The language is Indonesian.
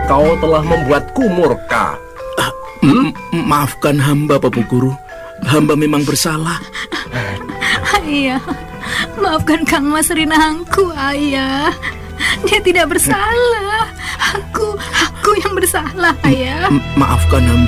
kau telah membuatku murka. Maafkan hamba, Bapak Guru. Hamba memang bersalah. Ayah, maafkan Kang Mas Rinangku, Ayah. Dia tidak bersalah. Aku yang bersalah, Ayah. Maafkan hamba.